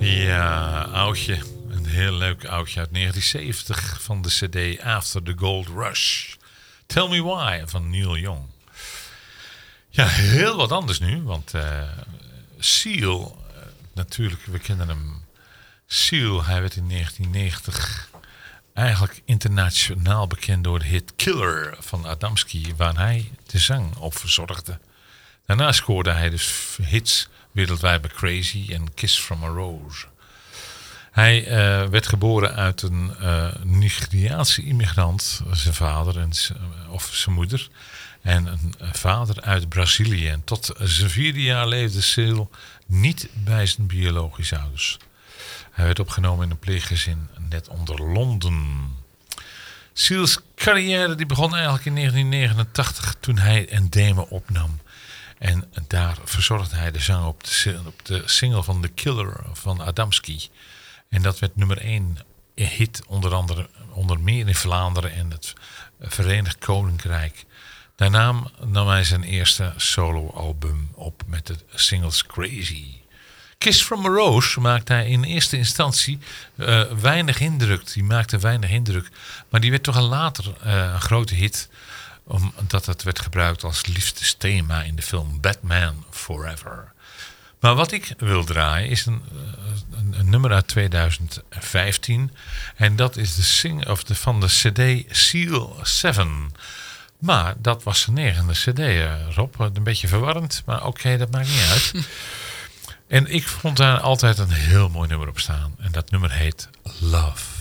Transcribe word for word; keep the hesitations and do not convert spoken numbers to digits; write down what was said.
Ja, oudje. Een heel leuk oudje uit negentien zeventig van de cd After the Gold Rush. Tell Me Why van Neil Young. Ja, heel wat anders nu, want uh, Seal, uh, natuurlijk, we kennen hem. Seal, hij werd in negentien negentig eigenlijk internationaal bekend door de hit Killer van Adamski, waar hij de zang op verzorgde. Daarna scoorde hij dus hits wereldwijd bij Crazy en Kiss from a Rose. Hij uh, werd geboren uit een uh, Nigeriaanse immigrant, zijn vader en of zijn moeder. En een vader uit Brazilië. En tot zijn vierde jaar leefde Seal niet bij zijn biologische ouders. Hij werd opgenomen in een pleeggezin net onder Londen. Seals carrière die begon eigenlijk in negentien negenentachtig toen hij een demo opnam. En daar verzorgde hij de zang op de, op de single van The Killer van Adamski. En dat werd nummer één hit, onder andere onder meer in Vlaanderen en het Verenigd Koninkrijk. Daarna nam hij zijn eerste soloalbum op met de singles Crazy. Kiss from a Rose maakte hij in eerste instantie uh, weinig indruk. Die maakte weinig indruk. Maar die werd toch al later uh, een grote hit, omdat het werd gebruikt als liefdesthema in de film Batman Forever. Maar wat ik wil draaien is een, een, een nummer uit tweeduizend vijftien. En dat is de sing of de, van de cd Seal zeven. Maar dat was zijn negende cd, Rob. Een beetje verwarrend, maar oké, okay, dat maakt niet uit. En ik vond daar altijd een heel mooi nummer op staan. En dat nummer heet Love.